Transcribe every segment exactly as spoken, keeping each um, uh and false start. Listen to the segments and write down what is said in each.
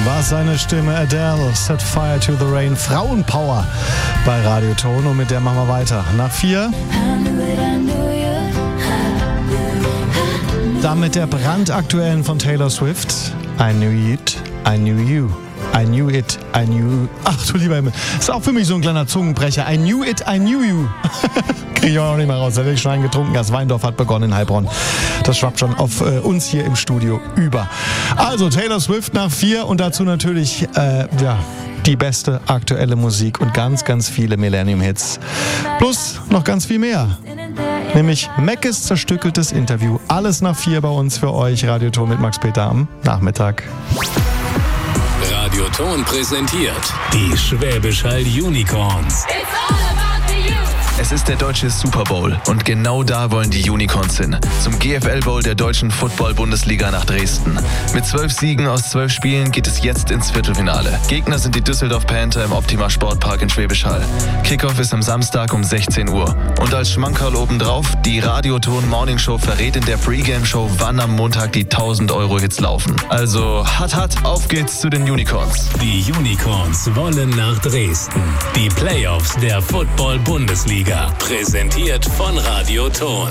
war seine Stimme. Adele, Set Fire to the Rain. Frauenpower bei Radioton. Und mit der machen wir weiter. Nach vier. Dann mit der brandaktuellen von Taylor Swift. I knew it, I knew you. I knew it, I knew... Ach du lieber Himmel. Ist auch für mich so ein kleiner Zungenbrecher. I knew it, I knew you. Kriege ich auch noch nicht mal raus. Da werde ich schon einen getrunken. Das Weindorf hat begonnen in Heilbronn. Das schwappt schon auf äh, uns hier im Studio über. Also Taylor Swift nach vier und dazu natürlich äh, ja, die beste aktuelle Musik und ganz, ganz viele Millennium-Hits. Plus noch ganz viel mehr. Nämlich Meckes zerstückeltes Interview. Alles nach vier bei uns für euch. Radioton mit Max Peter am Nachmittag. Radioton präsentiert die Schwäbisch Hall Unicorns. Es ist der deutsche Super Bowl und genau da wollen die Unicorns hin. Zum G F L Bowl der deutschen Football-Bundesliga nach Dresden. Mit zwölf Siegen aus zwölf Spielen geht es jetzt ins Viertelfinale. Gegner sind die Düsseldorf Panther im Optima Sportpark in Schwäbisch Hall. Kickoff ist am Samstag um sechzehn Uhr. Und als Schmankerl obendrauf, die Radioton Morning Show verrät in der Pre-Game-Show, wann am Montag die tausend Euro Hits laufen. Also, hat, hat, auf geht's zu den Unicorns. Die Unicorns wollen nach Dresden. Die Playoffs der Football-Bundesliga. Präsentiert von Radioton.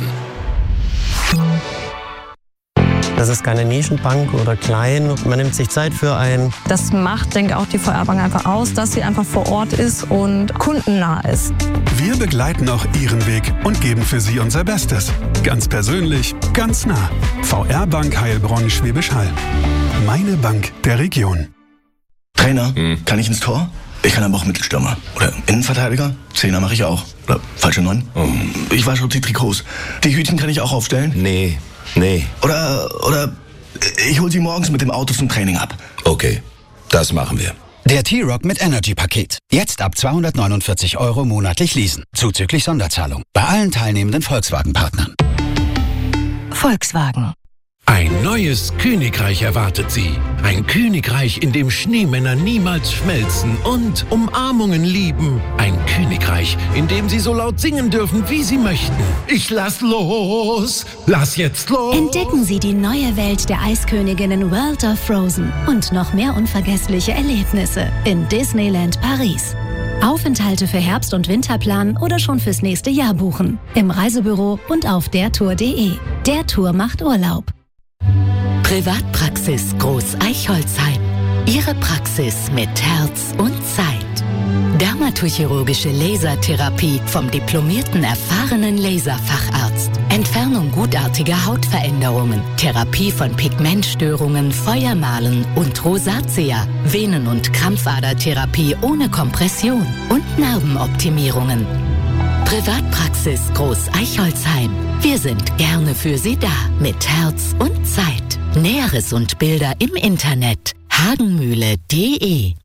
Das ist keine Nischenbank oder klein. Man nimmt sich Zeit für einen. Das macht, denke ich, auch die V R Bank einfach aus, dass sie einfach vor Ort ist und kundennah ist. Wir begleiten auch Ihren Weg und geben für Sie unser Bestes. Ganz persönlich, ganz nah. V R Bank Heilbronn Schwäbisch Hall. Meine Bank der Region. Trainer, hm. kann ich ins Tor? Ich kann aber auch Mittelstürmer. Oder Innenverteidiger. Zehner mache ich auch. Oder falsche Neun. Oh. Ich wasche die Trikots. Die Hütchen kann ich auch aufstellen. Nee, nee. Oder, oder ich hole sie morgens mit dem Auto zum Training ab. Okay, das machen wir. Der T-Rock mit Energy-Paket. Jetzt ab zweihundertneunundvierzig Euro monatlich leasen. Zuzüglich Sonderzahlung. Bei allen teilnehmenden Volkswagen-Partnern. Volkswagen. Ein neues Königreich erwartet Sie. Ein Königreich, in dem Schneemänner niemals schmelzen und Umarmungen lieben. Ein Königreich, in dem Sie so laut singen dürfen, wie Sie möchten. Ich lass los, lass jetzt los. Entdecken Sie die neue Welt der Eisköniginnen World of Frozen und noch mehr unvergessliche Erlebnisse in Disneyland Paris. Aufenthalte für Herbst- und Winterplan oder schon fürs nächste Jahr buchen. Im Reisebüro und auf dertour punkt de. Der Tour macht Urlaub. Privatpraxis Groß Eichholzheim. Ihre Praxis mit Herz und Zeit. Dermatochirurgische Lasertherapie vom diplomierten, erfahrenen Laserfacharzt. Entfernung gutartiger Hautveränderungen. Therapie von Pigmentstörungen, Feuermalen und Rosatia. Venen- und Krampfadertherapie ohne Kompression. Und Narbenoptimierungen. Privatpraxis Groß Eichholzheim. Wir sind gerne für Sie da. Mit Herz und Zeit. Näheres und Bilder im Internet. hagenmühle punkt de.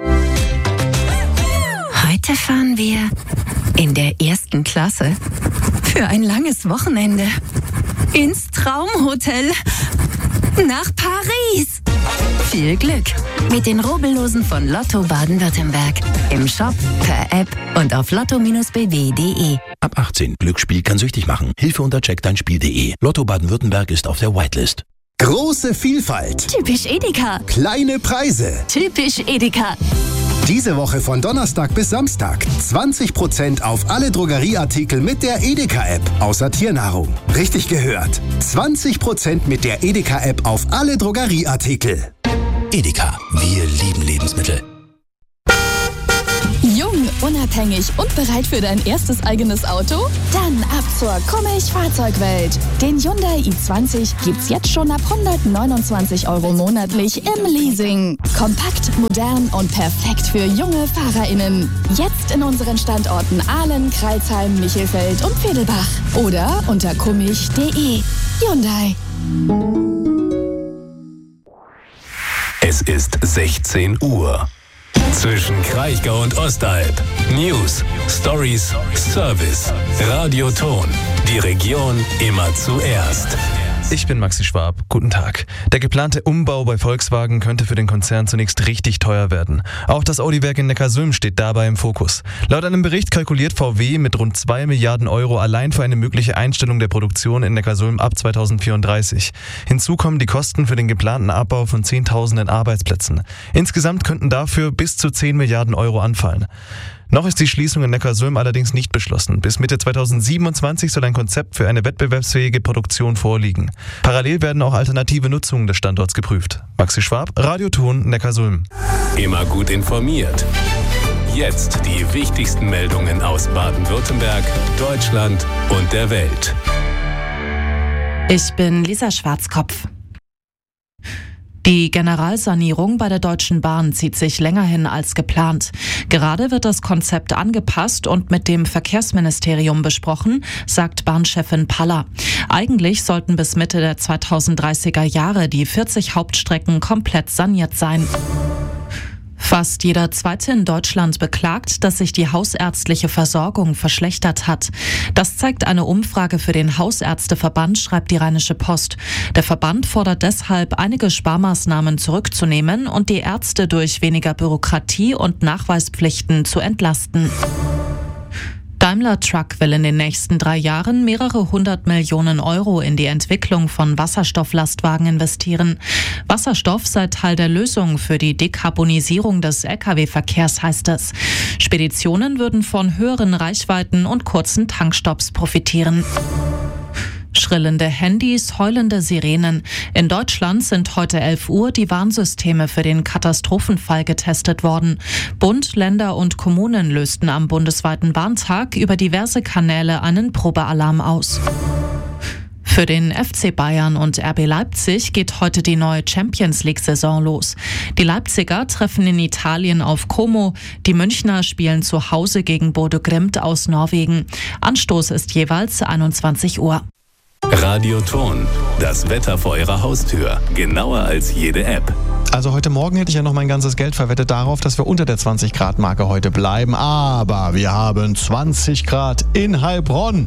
Heute fahren wir in der ersten Klasse für ein langes Wochenende ins Traumhotel nach Paris. Viel Glück mit den Rubbellosen von Lotto Baden-Württemberg. Im Shop, per App und auf lotto Bindestrich b w punkt de. Ab achtzehn. Glücksspiel kann süchtig machen. Hilfe unter check dein Spiel punkt de. Lotto Baden-Württemberg ist auf der Whitelist. Große Vielfalt. Typisch Edeka. Kleine Preise. Typisch Edeka. Diese Woche von Donnerstag bis Samstag zwanzig Prozent auf alle Drogerieartikel mit der Edeka-App, außer Tiernahrung. Richtig gehört. zwanzig Prozent mit der Edeka-App auf alle Drogerieartikel. Edeka. Wir lieben Lebensmittel. Jung, unabhängig und bereit für dein erstes eigenes Auto? Dann ab zur Kummich-Fahrzeugwelt. Den Hyundai i zwanzig gibt's jetzt schon ab hundertneunundzwanzig Euro monatlich im Leasing. Kompakt, modern und perfekt für junge FahrerInnen. Jetzt in unseren Standorten Ahlen, Kreilsheim, Michelfeld und Vedelbach. Oder unter kummich punkt de. Hyundai. Es ist sechzehn Uhr. Zwischen Kraichgau und Ostalb. News, Stories, Service. Radioton. Die Region immer zuerst. Ich bin Maxi Schwab. Guten Tag. Der geplante Umbau bei Volkswagen könnte für den Konzern zunächst richtig teuer werden. Auch das Audi-Werk in Neckarsulm steht dabei im Fokus. Laut einem Bericht kalkuliert V W mit rund zwei Milliarden Euro allein für eine mögliche Einstellung der Produktion in Neckarsulm ab zweitausendvierunddreißig. Hinzu kommen die Kosten für den geplanten Abbau von Zehntausenden Arbeitsplätzen. Insgesamt könnten dafür bis zu zehn Milliarden Euro anfallen. Noch ist die Schließung in Neckarsulm allerdings nicht beschlossen. Bis Mitte zweitausendsiebenundzwanzig soll ein Konzept für eine wettbewerbsfähige Produktion vorliegen. Parallel werden auch alternative Nutzungen des Standorts geprüft. Maxi Schwab, Radioton, Neckarsulm. Immer gut informiert. Jetzt die wichtigsten Meldungen aus Baden-Württemberg, Deutschland und der Welt. Ich bin Lisa Schwarzkopf. Die Generalsanierung bei der Deutschen Bahn zieht sich länger hin als geplant. Gerade wird das Konzept angepasst und mit dem Verkehrsministerium besprochen, sagt Bahnchefin Paller. Eigentlich sollten bis Mitte der zweitausenddreißiger Jahre die vierzig Hauptstrecken komplett saniert sein. Fast jeder Zweite in Deutschland beklagt, dass sich die hausärztliche Versorgung verschlechtert hat. Das zeigt eine Umfrage für den Hausärzteverband, schreibt die Rheinische Post. Der Verband fordert deshalb, einige Sparmaßnahmen zurückzunehmen und die Ärzte durch weniger Bürokratie und Nachweispflichten zu entlasten. Daimler Truck will in den nächsten drei Jahren mehrere hundert Millionen Euro in die Entwicklung von Wasserstofflastwagen investieren. Wasserstoff sei Teil der Lösung für die Dekarbonisierung des L K W-Verkehrs, heißt es. Speditionen würden von höheren Reichweiten und kurzen Tankstopps profitieren. Schrillende Handys, heulende Sirenen. In Deutschland sind heute elf Uhr die Warnsysteme für den Katastrophenfall getestet worden. Bund, Länder und Kommunen lösten am bundesweiten Warntag über diverse Kanäle einen Probealarm aus. Für den F C Bayern und R B Leipzig geht heute die neue Champions-League-Saison los. Die Leipziger treffen in Italien auf Como, die Münchner spielen zu Hause gegen Bodø Glimt aus Norwegen. Anstoß ist jeweils einundzwanzig Uhr. Radioton, das Wetter vor Ihrer Haustür, genauer als jede App. Also heute Morgen hätte ich ja noch mein ganzes Geld verwettet darauf, dass wir unter der zwanzig Grad Marke heute bleiben. Aber wir haben zwanzig Grad in Heilbronn.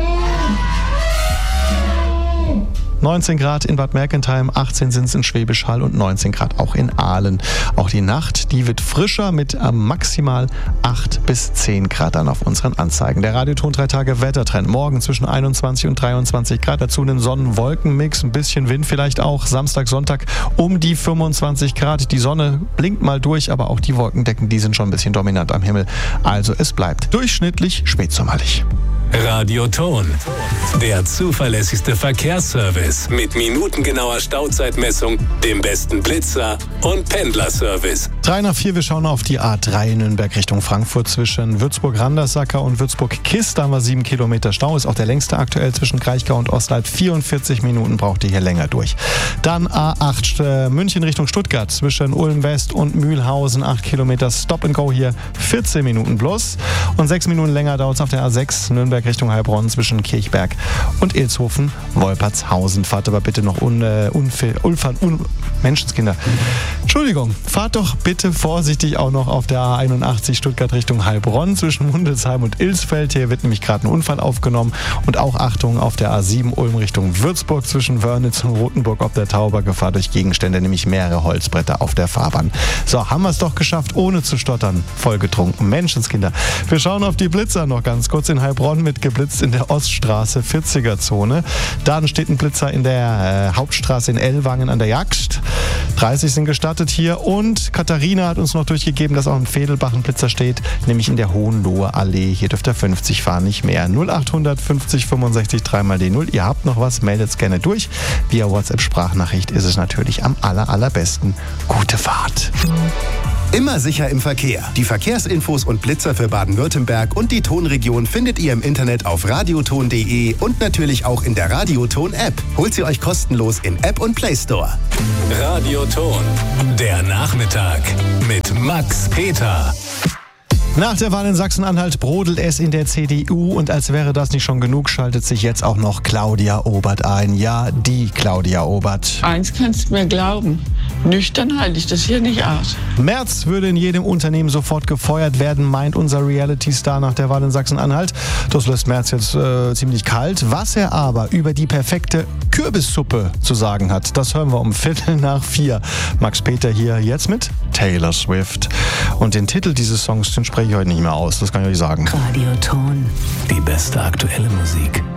neunzehn Grad in Bad Mergentheim, achtzehn sind es in Schwäbisch Hall und neunzehn Grad auch in Aalen. Auch die Nacht, die wird frischer mit äh, maximal acht bis zehn Grad dann auf unseren Anzeigen. Der Radioton drei Tage Wettertrend. Morgen zwischen einundzwanzig und dreiundzwanzig Grad. Dazu einen Sonnen-Wolken-Mix, ein bisschen Wind vielleicht auch. Samstag, Sonntag um die fünfundzwanzig Grad. Die Sonne blinkt mal durch, aber auch die Wolkendecken, die sind schon ein bisschen dominant am Himmel. Also es bleibt durchschnittlich spätsommerlich. Radioton, der zuverlässigste Verkehrsservice mit minutengenauer Stauzeitmessung, dem besten Blitzer und Pendlerservice. drei nach vier, wir schauen auf die A drei Nürnberg Richtung Frankfurt zwischen Würzburg-Randersacker und Würzburg-Kist. Da haben wir sieben Kilometer Stau, ist auch der längste aktuell zwischen Kraichgau und Ostalb. vierundvierzig Minuten braucht ihr hier länger durch. Dann A acht äh, München Richtung Stuttgart zwischen Ulm-West und Mühlhausen. acht Kilometer Stop and Go hier, vierzehn Minuten plus. Und sechs Minuten länger dauert es auf der A sechs Nürnberg Richtung Heilbronn zwischen Kirchberg und Ilshofen, Wolpertshausen. Fahrt aber bitte noch un, äh, unfil, Unfall, un, Menschenskinder. Entschuldigung, fahrt doch bitte vorsichtig auch noch auf der A einundachtzig Stuttgart Richtung Heilbronn zwischen Mundelsheim und Ilsfeld. Hier wird nämlich gerade ein Unfall aufgenommen. Und auch Achtung auf der A sieben Ulm Richtung Würzburg zwischen Wörnitz und Rothenburg ob der Tauber. Gefahr durch Gegenstände, nämlich mehrere Holzbretter auf der Fahrbahn. So, haben wir es doch geschafft, ohne zu stottern. Vollgetrunken. Menschenskinder. Wir schauen auf die Blitzer noch ganz kurz in Heilbronn mit geblitzt in der Oststraße, vierziger Zone. Dann steht ein Blitzer in der äh, Hauptstraße in Ellwangen an der Jagd. dreißig sind gestattet hier. Und Katharina hat uns noch durchgegeben, dass auch in Vedelbach ein Blitzer steht, nämlich in der Hohenloher Allee. Hier dürft ihr fünfzig fahren, nicht mehr. null achthundert fünfzig fünfundsechzig drei mal die null. Ihr habt noch was, meldet es gerne durch. Via WhatsApp-Sprachnachricht ist es natürlich am aller, allerbesten. Gute Fahrt. Immer sicher im Verkehr. Die Verkehrsinfos und Blitzer für Baden-Württemberg und die Tonregion findet ihr im Internet auf radioton punkt de und natürlich auch in der Radioton-App. Holt sie euch kostenlos in App und Play Store. Radioton, der Nachmittag mit Max Peter. Nach der Wahl in Sachsen-Anhalt brodelt es in der C D U und als wäre das nicht schon genug, schaltet sich jetzt auch noch Claudia Obert ein. Ja, die Claudia Obert. Eins kannst du mir glauben, nüchtern halte ich das hier nicht aus. Merz würde in jedem Unternehmen sofort gefeuert werden, meint unser Reality-Star nach der Wahl in Sachsen-Anhalt. Das lässt Merz jetzt äh, ziemlich kalt. Was er aber über die perfekte Kürbissuppe zu sagen hat. Das hören wir um Viertel nach vier. Max Peter hier jetzt mit Taylor Swift. Und den Titel dieses Songs, den spreche ich heute nicht mehr aus, das kann ich euch sagen. Radioton. Die beste aktuelle Musik.